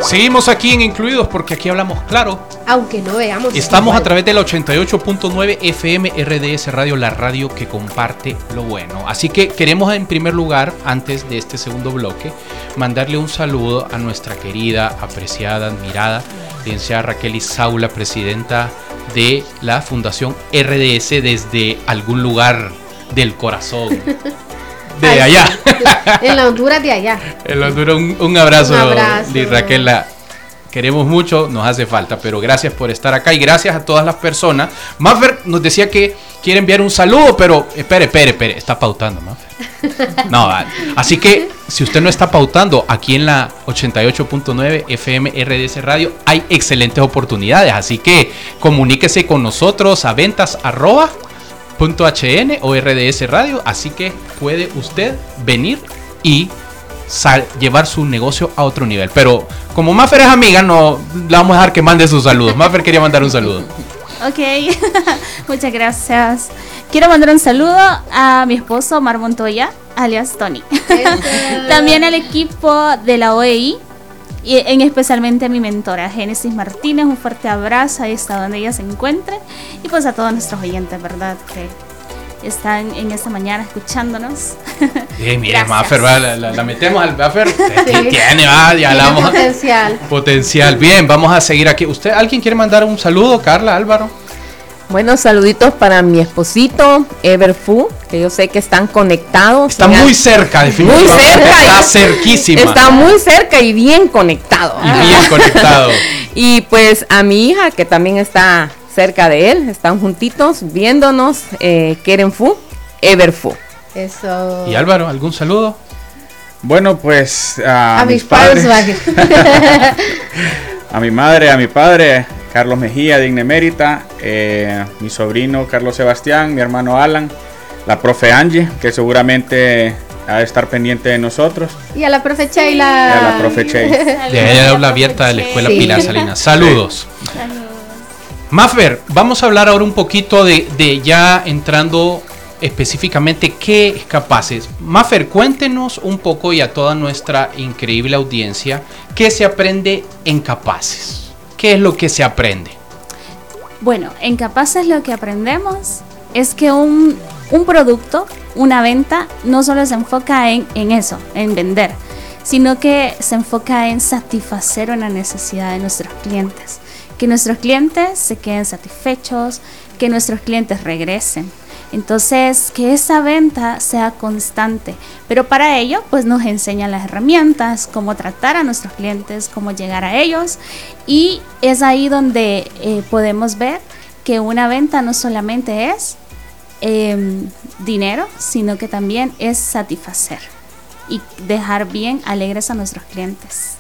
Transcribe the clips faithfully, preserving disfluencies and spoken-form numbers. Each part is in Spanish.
Seguimos aquí en Incluidos porque aquí hablamos claro. Aunque no veamos. Estamos igual. a través de la ochenta y ocho punto nueve F M R D S Radio, la radio que comparte lo bueno. Así que queremos en primer lugar, antes de este segundo bloque, mandarle un saludo a nuestra querida, apreciada, admirada licenciada Raquel Isaula, presidenta de la Fundación R D S desde algún lugar del corazón. De Ay, allá. Sí. En la Honduras de allá. En la Honduras, un, un abrazo, Un abrazo. Liz Raquel. La queremos mucho, nos hace falta, pero gracias por estar acá y gracias a todas las personas. Maffer nos decía que quiere enviar un saludo, pero espere, espere, espere, está pautando, Maffer. No, así que si usted no está pautando aquí en la ochenta y ocho punto nueve F M R D S Radio, hay excelentes oportunidades, así que comuníquese con nosotros a ventas arroba punto hn o R D S Radio, así que puede usted venir y sal, llevar su negocio a otro nivel. Pero como Maffer es amiga, no le vamos a dejar que mande sus saludos. Maffer quería mandar un saludo. Ok, muchas gracias. Quiero mandar un saludo a mi esposo Omar Montoya, alias Tony. También al equipo de la O E I y en especialmente a mi mentora Génesis Martínez. Un fuerte abrazo ahí está donde ella se encuentre, y pues a todos nuestros oyentes, ¿verdad?, que están en esta mañana escuchándonos. Eh, mira, Maffer, va, la, la, la metemos al Maffer. Sí. Tiene, va, ya la vamos. Potencial. Potencial. Bien, vamos a seguir aquí. ¿Usted, alguien quiere mandar un saludo, Carla, Álvaro? Bueno, saluditos para mi esposito, Everfu, que yo sé que están conectados. Está muy cerca, definitivamente. Muy cerca. Está cerquísima. Está muy cerca y bien conectado. Y bien conectado. Y pues a mi hija, que también está cerca de él, están juntitos viéndonos, eh, Kerenfu, Everfu. Eso. ¿Y Álvaro, algún saludo? Bueno, pues a, A mis mis padres, padres. a mi madre, a mi padre, Carlos Mejía, Digna Emérita, eh, mi sobrino Carlos Sebastián, mi hermano Alan, la profe Angie, que seguramente ha de estar pendiente de nosotros, Y a la profe Sheila. y a la profe Che. De la aula abierta de la Escuela Sí. Pilar Salinas. Saludos. Saludos. Maffer, vamos a hablar ahora un poquito de, de ya entrando específicamente qué es Capaces. Maffer, cuéntenos un poco y a toda nuestra increíble audiencia qué se aprende en Capaces. ¿Qué es lo que se aprende? Bueno, en Capaces lo que aprendemos es que un, un producto, una venta, no solo se enfoca en, en eso, en vender, sino que se enfoca en satisfacer una necesidad de nuestros clientes. Que nuestros clientes se queden satisfechos, que nuestros clientes regresen. Entonces, que esa venta sea constante. Pero para ello, pues nos enseñan las herramientas, cómo tratar a nuestros clientes, cómo llegar a ellos. Y es ahí donde eh, podemos ver que una venta no solamente es eh, dinero, sino que también es satisfacer y dejar bien alegres a nuestros clientes.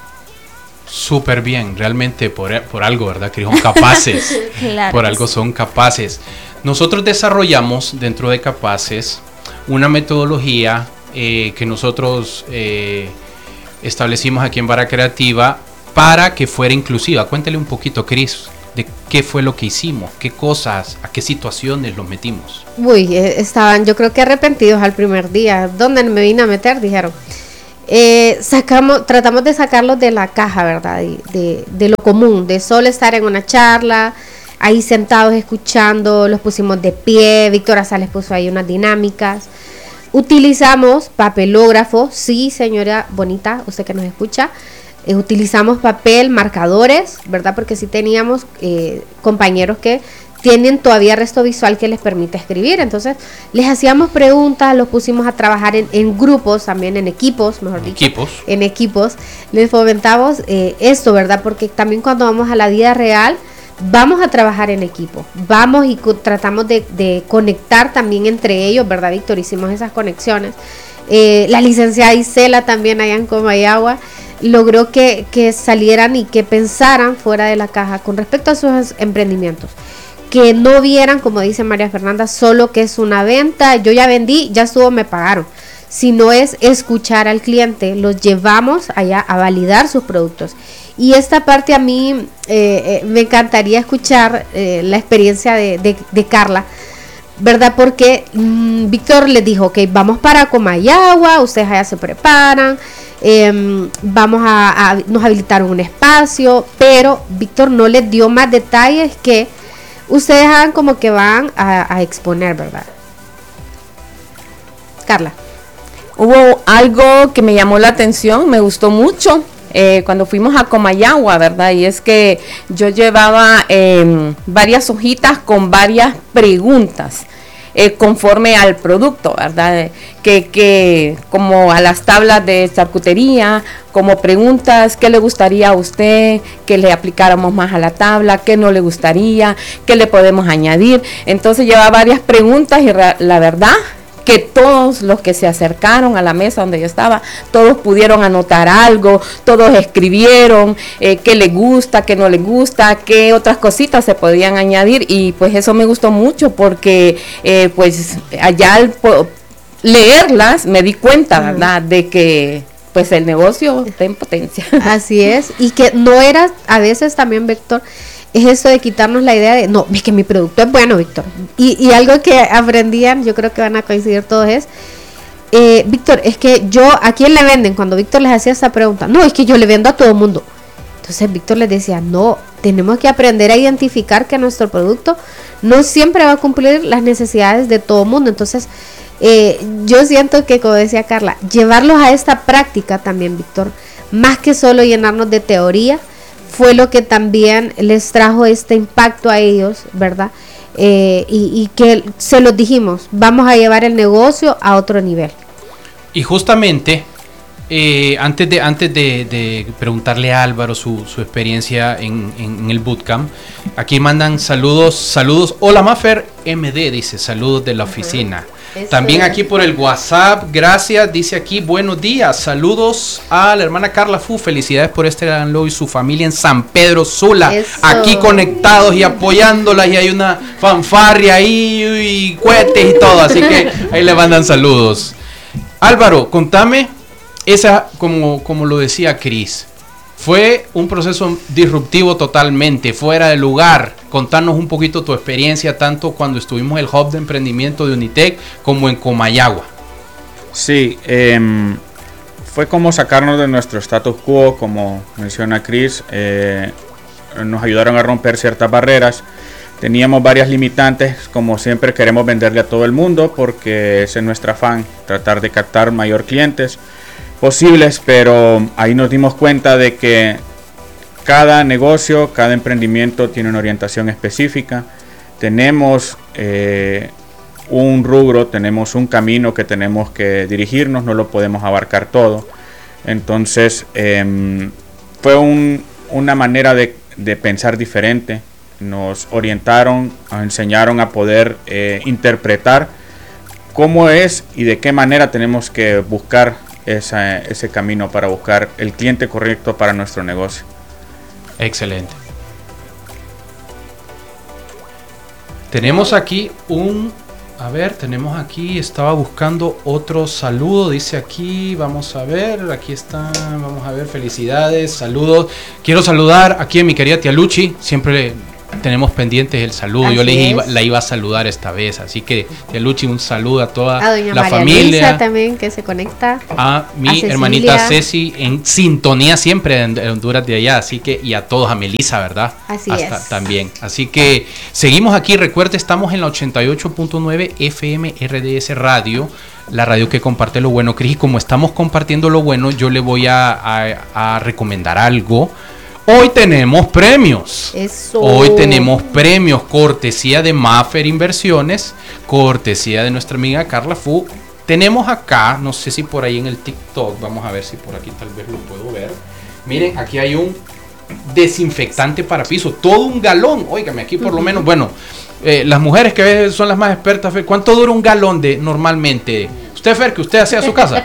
Súper bien, realmente por, por algo, ¿verdad? Que son capaces. Claro Por que algo sí. son capaces. Nosotros desarrollamos dentro de Capaces una metodología eh, que nosotros eh, establecimos aquí en Vara Creativa para que fuera inclusiva. Cuéntale un poquito, Cris, de qué fue lo que hicimos, qué cosas, a qué situaciones los metimos. Uy, eh, estaban yo creo que arrepentidos al primer día. ¿Dónde me vine a meter? Dijeron. Eh, sacamos, tratamos de sacarlos de la caja, ¿verdad? De, de, de lo común, de solo estar en una charla, ahí sentados escuchando, los pusimos de pie, Víctor Azales puso ahí unas dinámicas. Utilizamos papelógrafo, sí, señora bonita, usted que nos escucha, eh, utilizamos papel, marcadores, ¿verdad? Porque sí teníamos eh, compañeros que tienen todavía resto visual que les permite escribir, entonces les hacíamos preguntas, los pusimos a trabajar en, en grupos, también en equipos, mejor dicho, Equipos. en equipos, les fomentamos eh, esto, ¿verdad? Porque también cuando vamos a la vida real, vamos a trabajar en equipo, vamos y co- tratamos de, de conectar también entre ellos, ¿verdad, Víctor? Hicimos esas conexiones. Eh, la licenciada Isela también allá en Comayagua logró que, que salieran y que pensaran fuera de la caja con respecto a sus emprendimientos. Que no vieran, como dice María Fernanda, solo que es una venta, yo ya vendí, ya estuvo, me pagaron. Sino es escuchar al cliente, los llevamos allá a validar sus productos. Y esta parte a mí eh, eh, me encantaría escuchar eh, la experiencia de, de, de Carla, ¿verdad? Porque mmm, Víctor les dijo, ok, vamos para Comayagua, ustedes allá se preparan, eh, vamos a, a, nos habilitaron un espacio, pero Víctor no les dio más detalles que ustedes hagan como que van a, a exponer, ¿verdad? Carla. Hubo algo que me llamó la atención, me gustó mucho. Eh, cuando fuimos a Comayagua, ¿verdad? Y es que yo llevaba eh, varias hojitas con varias preguntas eh, conforme al producto, ¿verdad? Que, que como a las tablas de charcutería, como preguntas, ¿qué le gustaría a usted que le aplicáramos más a la tabla? ¿Qué no le gustaría? ¿Qué le podemos añadir? Entonces llevaba varias preguntas y la verdad que todos los que se acercaron a la mesa donde yo estaba, todos pudieron anotar algo, todos escribieron eh, qué les gusta, qué no les gusta, qué otras cositas se podían añadir, y pues eso me gustó mucho porque eh, pues allá al po- leerlas me di cuenta, ¿verdad?, de que pues el negocio está en potencia. Así es, y que no era, a veces también, Víctor, es eso de quitarnos la idea de, no, es que mi producto es bueno, Víctor. Y, y algo que aprendían, yo creo que van a coincidir todos, es, eh, Víctor, es que yo, ¿a quién le venden? Cuando Víctor les hacía esa pregunta, no, es que yo le vendo a todo el mundo. Entonces Víctor les decía, no, tenemos que aprender a identificar que nuestro producto no siempre va a cumplir las necesidades de todo el mundo. Entonces, eh, yo siento que, como decía Carla, llevarlos a esta práctica también, Víctor, más que solo llenarnos de teoría, fue lo que también les trajo este impacto a ellos, ¿verdad? Eh, y, y que se los dijimos, vamos a llevar el negocio a otro nivel. Y justamente, eh, antes de antes de, de preguntarle a Álvaro su, su experiencia en, en, en el bootcamp, aquí mandan saludos, saludos. Hola Mafer M D, dice, saludos de la oficina. Eso. También aquí por el WhatsApp, gracias, dice aquí, buenos días, saludos a la hermana Carla Fu, felicidades por este gran logro y su familia en San Pedro Sula, Eso. Aquí conectados y apoyándolas, y hay una fanfarria ahí y cohetes y todo, así que ahí le mandan saludos. Álvaro, contame, esa, como, como lo decía Cris, fue un proceso disruptivo totalmente, fuera de lugar. Contanos un poquito tu experiencia, tanto cuando estuvimos en el Hub de Emprendimiento de Unitec como en Comayagua. Sí, eh, fue como sacarnos de nuestro status quo, como menciona Cris. Eh, nos ayudaron a romper ciertas barreras. Teníamos varias limitantes, como siempre queremos venderle a todo el mundo, porque ese es nuestro afán, tratar de captar mayor clientes posibles, pero ahí nos dimos cuenta de que cada negocio, cada emprendimiento tiene una orientación específica. Tenemos eh, un rubro, tenemos un camino que tenemos que dirigirnos, no lo podemos abarcar todo. Entonces eh, fue un, una manera de, de pensar diferente. Nos orientaron, nos enseñaron a poder eh, interpretar cómo es y de qué manera tenemos que buscar esa, ese camino para buscar el cliente correcto para nuestro negocio. Excelente. Tenemos aquí un, a ver, tenemos aquí, estaba buscando otro saludo, dice aquí, vamos a ver, aquí está, vamos a ver, felicidades, saludos. Quiero saludar aquí a mi querida tía Luchi, siempre tenemos pendientes el saludo, así yo le iba, la iba a saludar esta vez, así que tía Luchi, un saludo a toda a doña la María familia, Luisa también, que se conecta, a mi a hermanita Ceci en sintonía siempre en Honduras de allá, así que, y a todos, a Melissa, ¿verdad? Así Hasta es. También, así que seguimos aquí, recuerde, estamos en la ochenta y ocho punto nueve F M R D S Radio, la radio que comparte lo bueno. Cris, como estamos compartiendo lo bueno, yo le voy a, a, a recomendar algo. Hoy tenemos premios. Eso. Hoy tenemos premios, cortesía de Mafer Inversiones, cortesía de nuestra amiga Carla Fu. Tenemos acá, no sé si por ahí en el TikTok, vamos a ver si por aquí tal vez lo puedo ver. Miren, aquí hay un desinfectante para piso, todo un galón. Óigame, aquí por lo menos, bueno, eh, las mujeres que son las más expertas, Fer, ¿cuánto dura un galón de normalmente? Usted, Fer, que usted hace a su casa.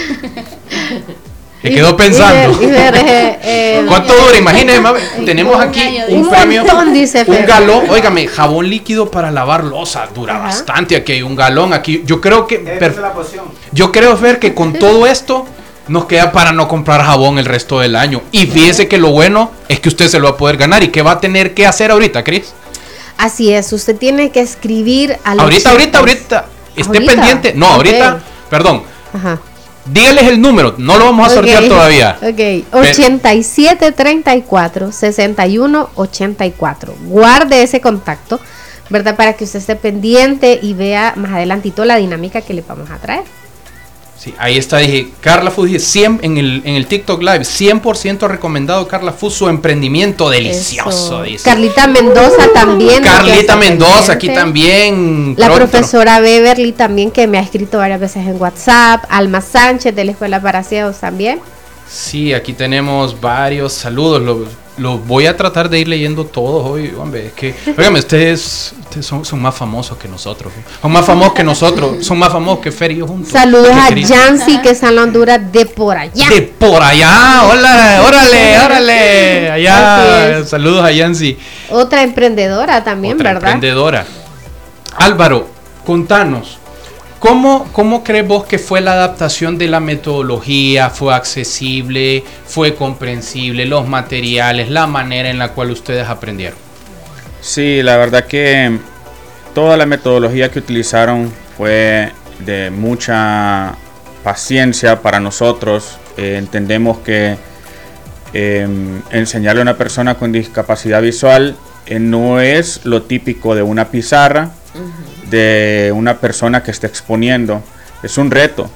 Se quedó pensando. Y ver, y ver, eh, eh, ¿Cuánto dura? Imagínense, mami, tenemos aquí un, un premio, montón, dice Fer. un galón. Óigame, jabón líquido para lavar losa, dura Ajá. bastante. Aquí hay un galón. Aquí, yo creo que, per, la yo creo Fer que con todo esto nos queda para no comprar jabón el resto del año. Y fíjese que lo bueno es que usted se lo va a poder ganar. ¿Y qué va a tener que hacer ahorita, Cris? Así es, usted tiene que escribir a los ahorita, ahorita, ahorita, esté ¿Ahorita? pendiente. No, okay. ahorita, perdón. Ajá. Dígales el número, no lo vamos a sortear okay. todavía. Ok, ochenta y siete treinta y cuatro, sesenta y uno ochenta y cuatro. Guarde ese contacto, ¿verdad? Para que usted esté pendiente y vea más adelantito la dinámica que le vamos a traer. Sí, ahí está, dije, Carla Food, dije, cien, en, el, en el TikTok Live, cien por ciento recomendado Carla Food, su emprendimiento delicioso, dice. Carlita Mendoza también. Carlita Mendoza, aquí también. La pronto. profesora Beverly también, que me ha escrito varias veces en WhatsApp. Alma Sánchez, de la Escuela para Ciegos también. Sí, aquí tenemos varios saludos, los lo voy a tratar de ir leyendo todos hoy, hombre, es que, óigame, ustedes, ustedes son, son más famosos que nosotros, son más famosos que nosotros, son más famosos que Fer y yo juntos. Saludos a Yancy, que está en la Honduras de por allá. De por allá, hola, órale, órale, allá, saludos a Yancy. Otra emprendedora también, Otra ¿verdad? emprendedora. Álvaro, contanos, ¿Cómo, ¿Cómo crees vos que fue la adaptación de la metodología? ¿Fue accesible? ¿Fue comprensible? ¿Los materiales? ¿La manera en la cual ustedes aprendieron? Sí, la verdad que toda la metodología que utilizaron fue de mucha paciencia para nosotros. Eh, entendemos que eh, enseñarle a una persona con discapacidad visual eh, no es lo típico de una pizarra, uh-huh. de una persona que está exponiendo. Es un reto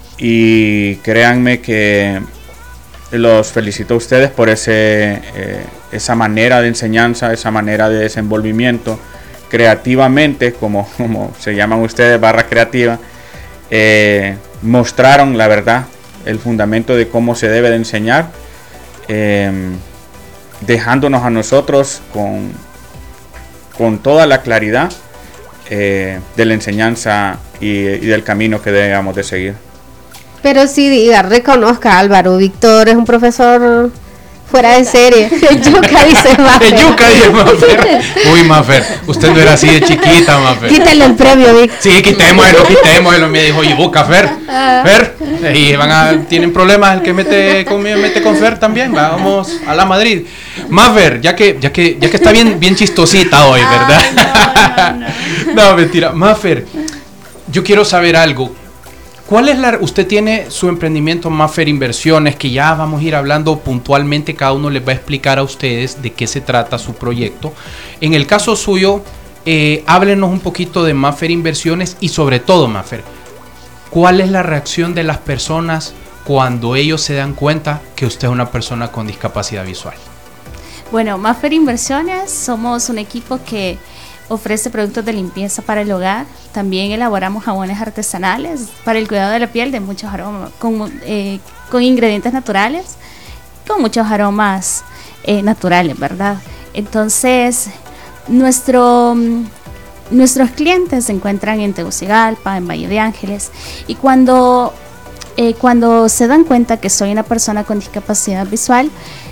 y créanme que los felicito a ustedes por ese, eh, esa manera de enseñanza, esa manera de desenvolvimiento creativamente, como, como se llaman ustedes, barra creativa. Eh, mostraron la verdad, el fundamento de cómo se debe de enseñar, eh, dejándonos a nosotros con, con toda la claridad eh, de la enseñanza y, y del camino que debemos de seguir. Pero sí, diga, reconozca, Álvaro, Víctor es un profesor fuera de serie. Yuca, dice Mafer. Yuca, dice Mafer. Uy, Mafer, usted no era así de chiquita, Mafer. Quítale el premio, Víctor. Sí, quitémoslo, quitémoslo. Me dijo, Yuca, Fer. Fer. Y van a, tienen problemas el que mete conmigo, mete con Fer también. Vamos a la Madrid. Mafer, ya que, ya que, ya que está bien, bien chistosita hoy, ¿verdad? Ay, no, no, no. No, mentira. Mafer, yo quiero saber algo. ¿Cuál es la, usted tiene su emprendimiento Mafer Inversiones, que ya vamos a ir hablando puntualmente, cada uno les va a explicar a ustedes de qué se trata su proyecto. En el caso suyo, eh, háblenos un poquito de Mafer Inversiones y sobre todo, Mafer, ¿cuál es la reacción de las personas cuando ellos se dan cuenta que usted es una persona con discapacidad visual? Bueno, Mafer Inversiones somos un equipo que ofrece productos de limpieza para el hogar. También elaboramos jabones artesanales para el cuidado de la piel de muchos aromas, con, eh, con ingredientes naturales, con muchos aromas eh, naturales, ¿verdad? Entonces, nuestro, nuestros clientes se encuentran en Tegucigalpa, en Valle de Ángeles, y cuando, eh, cuando se dan cuenta que soy una persona con discapacidad visual,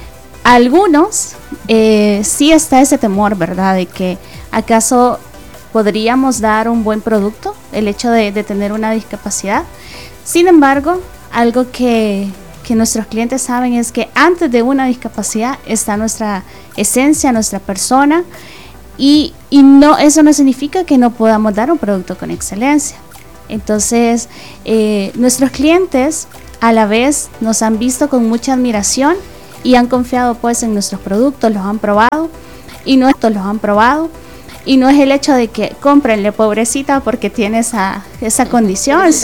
algunos eh, sí está ese temor, ¿verdad? De que ¿acaso podríamos dar un buen producto el hecho de, de tener una discapacidad? Sin embargo, algo que, que nuestros clientes saben es que antes de una discapacidad está nuestra esencia, nuestra persona, y, y no, eso no significa que no podamos dar un producto con excelencia. Entonces, eh, nuestros clientes a la vez nos han visto con mucha admiración y han confiado pues en nuestros productos, los han probado y nuestros los han probado. Y no es el hecho de que cómprenle, pobrecita, porque tiene esa, esa condición,